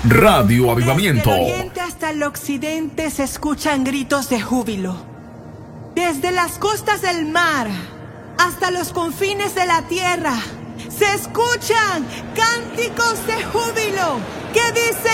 Radio Avivamiento. Desde el oriente hasta el occidente se escuchan gritos de júbilo. Desde las costas del mar hasta los confines de la tierra se escuchan cánticos de júbilo que dicen: